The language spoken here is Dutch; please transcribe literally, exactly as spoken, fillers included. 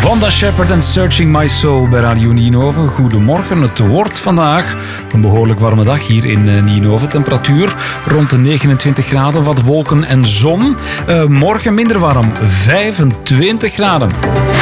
Vanda Shepherd en Searching My Soul bij Radio Nienhoven. Goedemorgen, het wordt vandaag een behoorlijk warme dag hier in Nienhoven. Temperatuur rond de negenentwintig graden, wat wolken en zon. Uh, morgen minder warm, vijfentwintig graden.